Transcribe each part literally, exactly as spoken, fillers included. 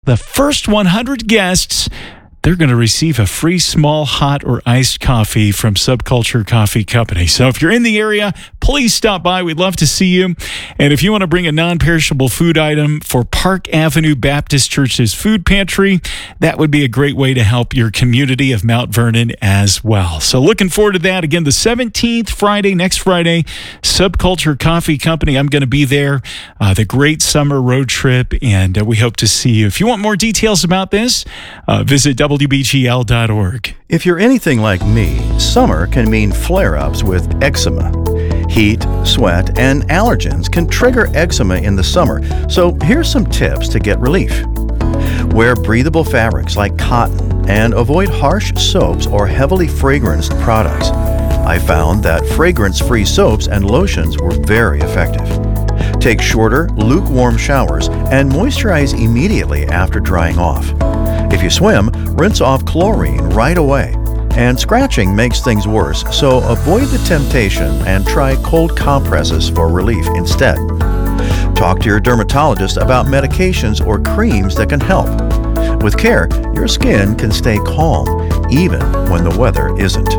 The first one hundred guests, they're going to receive a free small hot or iced coffee from Subculture Coffee Company. So if you're in the area, please stop by. We'd love to see you. And if you want to bring a non-perishable food item for Park Avenue Baptist Church's food pantry, that would be a great way to help your community of Mount Vernon as well. So looking forward to that. Again, the seventeenth, Friday, next Friday, Subculture Coffee Company. I'm going to be there. Uh, the great summer road trip, and uh, we hope to see you. If you want more details about this, uh, visit W B G L dot org. If you're anything like me, summer can mean flare-ups with eczema. Heat, sweat, and allergens can trigger eczema in the summer, so here's some tips to get relief. Wear breathable fabrics like cotton and avoid harsh soaps or heavily fragranced products. I found that fragrance-free soaps and lotions were very effective. Take shorter, lukewarm showers and moisturize immediately after drying off. If you swim, rinse off chlorine right away. And scratching makes things worse, so avoid the temptation and try cold compresses for relief instead. Talk to your dermatologist about medications or creams that can help. With care, your skin can stay calm, even when the weather isn't.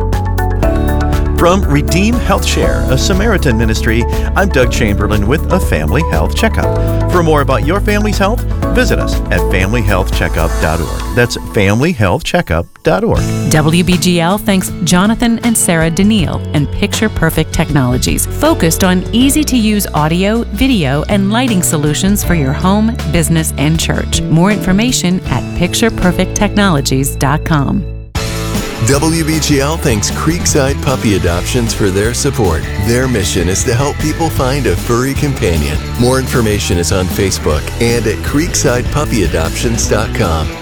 From Redeem Health Share, a Samaritan ministry, I'm Doug Chamberlain with a Family Health Checkup. For more about your family's health, visit us at family health checkup dot org. That's family health checkup dot org. W B G L thanks Jonathan and Sarah Daniil and Picture Perfect Technologies, focused on easy-to-use audio, video, and lighting solutions for your home, business, and church. More information at picture perfect technologies dot com. W B G L thanks Creekside Puppy Adoptions for their support. Their mission is to help people find a furry companion. More information is on Facebook and at creekside puppy adoptions dot com.